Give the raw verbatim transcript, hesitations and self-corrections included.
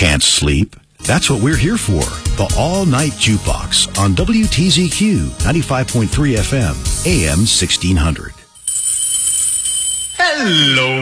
Can't sleep? That's what we're here for. The All-Night Jukebox on W T Z Q ninety-five point three F M, A M sixteen hundred. Hello,